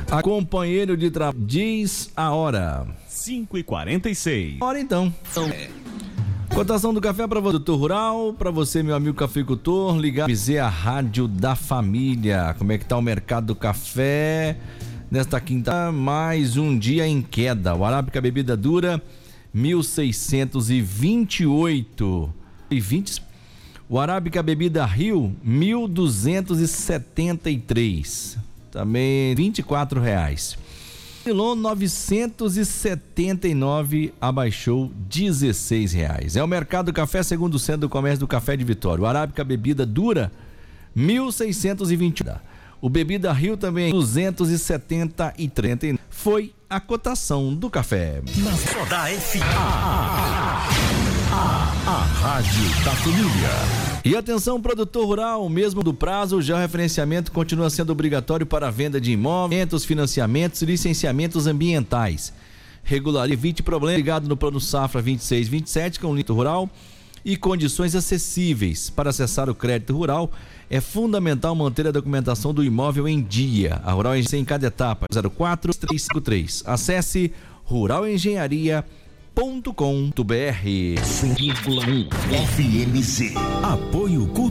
A companheiro de trabalho diz a hora. 5h46. Hora então. Cotação do café para você, produtor rural, para você, meu amigo cafeicultor, ligar a rádio da família. Como é que tá o mercado do café nesta quinta? Mais um dia em queda. O Arábica bebida dura 1.628 e 20. O Arábica bebida Rio 1.273. Também R$24. Milon 979 abaixou R$16. É o mercado do café segundo o Centro do Comércio do Café de Vitória. O Arábica bebida dura 1.620. O bebida Rio também 273. Foi a cotação do café. Na Soda FM. A rádio da família. E atenção, produtor rural, mesmo do prazo, já o referenciamento continua sendo obrigatório para a venda de imóveis, financiamentos e licenciamentos ambientais. Regular, evite problema ligado no plano Safra 26-27 com o Lito Rural e condições acessíveis. Para acessar o crédito rural, é fundamental manter a documentação do imóvel em dia. A Rural Engenharia em cada etapa, 04353. Acesse ruralengenharia.com.br. 100,1 FMZ. Apoio